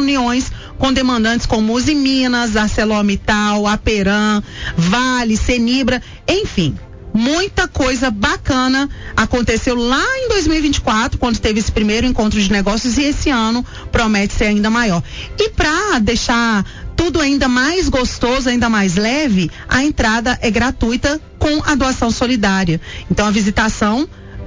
reuniões com demandantes como Usiminas, ArcelorMittal, Aperam, Vale, Senibra, enfim. Muita coisa bacana aconteceu lá em 2024, quando teve esse primeiro encontro de negócios, e esse ano promete ser ainda maior. E para deixar tudo ainda mais gostoso, ainda mais leve, a entrada é gratuita com a doação solidária. Então a visitação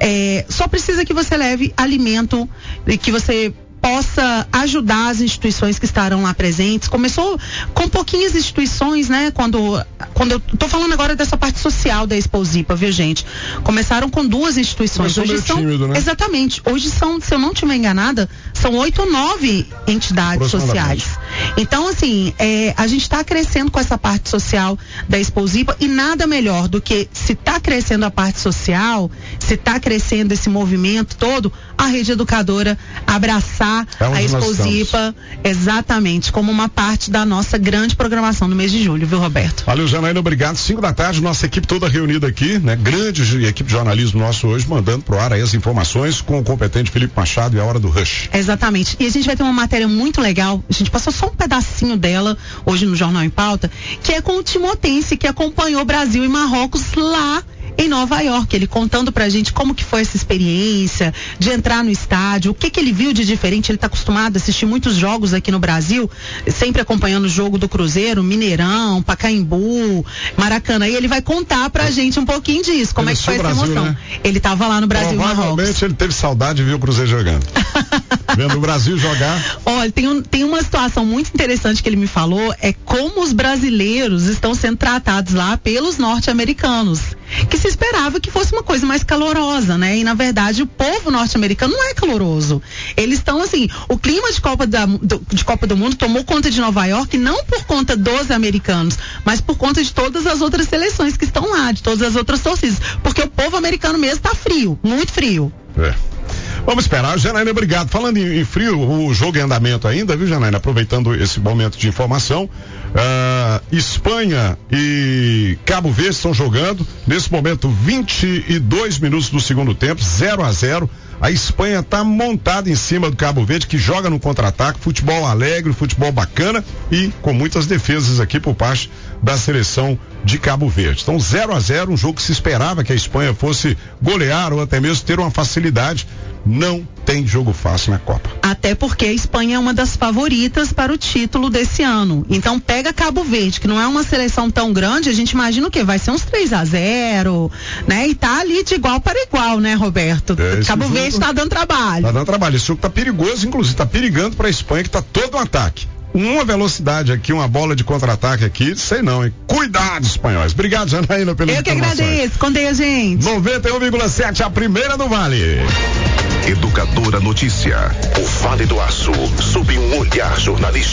só precisa que você leve alimento e que você possa ajudar as instituições que estarão lá presentes. Começou com pouquinhas instituições, né? Quando eu tô falando agora dessa parte social da Exposipa, viu, gente? Começaram com 2 instituições. Hoje são tímido, né? Exatamente. Hoje são, se eu não estiver enganada, são 8 ou 9 entidades sociais. Então, assim, a gente está crescendo com essa parte social da Exposipa, e nada melhor do que, se está crescendo a parte social, se está crescendo esse movimento todo, a Rede Educadora abraçar a Exposipa, exatamente, como uma parte da nossa grande programação no mês de julho, viu, Roberto? Valeu, Janaína, obrigado. 5 da tarde, nossa equipe toda reunida aqui, né? Grande equipe de jornalismo nosso hoje, mandando pro ar aí as informações com o competente Felipe Machado e a hora do rush. Exatamente. E a gente vai ter uma matéria muito legal, a gente passou só um pedacinho dela hoje no Jornal em Pauta, que é com o timotense que acompanhou Brasil e Marrocos lá em Nova York, ele contando pra gente como que foi essa experiência de entrar no estádio, o que ele viu de diferente. Ele tá acostumado a assistir muitos jogos aqui no Brasil, sempre acompanhando o jogo do Cruzeiro, Mineirão, Pacaembu, Maracanã, e ele vai contar pra gente um pouquinho disso, como é que foi essa emoção. Né? Ele tava lá no Brasil e Marrocos. Provavelmente ele teve saudade de ver o Cruzeiro jogando. Vendo o Brasil jogar. Olha, tem uma situação muito interessante que ele me falou, é como os brasileiros estão sendo tratados lá pelos norte-americanos, que se esperava que fosse uma coisa mais calorosa, né? E na verdade o povo norte-americano não é caloroso. Eles estão assim, o clima de Copa do Mundo tomou conta de Nova York, não por conta dos americanos, mas por conta de todas as outras seleções que estão lá, de todas as outras torcidas, porque o povo americano mesmo tá frio, muito frio. Vamos esperar, Janaína, obrigado. Falando em frio, o jogo em andamento ainda, viu, Janaína? Aproveitando esse momento de informação, Espanha e Cabo Verde estão jogando, nesse momento 22 minutos do segundo tempo, 0-0. A Espanha está montada em cima do Cabo Verde, que joga no contra-ataque, futebol alegre, futebol bacana e com muitas defesas aqui por parte da seleção de Cabo Verde. Então 0-0, um jogo que se esperava que a Espanha fosse golear ou até mesmo ter uma facilidade. Não tem jogo fácil na Copa. Até porque a Espanha é uma das favoritas para o título desse ano. Então pega Cabo Verde, que não é uma seleção tão grande, a gente imagina o quê? Vai ser uns 3-0, né? E tá ali de igual para igual, né, Roberto? Cabo Verde tá dando trabalho. Tá dando trabalho. Esse jogo tá perigoso, inclusive, tá perigando para a Espanha, que tá todo um ataque. Uma velocidade aqui, uma bola de contra-ataque aqui, sei não, hein? Cuidado, espanhóis. Obrigado, Janaína, pela informação. Eu que agradeço, contei a gente. 91,7, a primeira do Vale. Educadora Notícia, o Vale do Aço, sob um olhar jornalístico.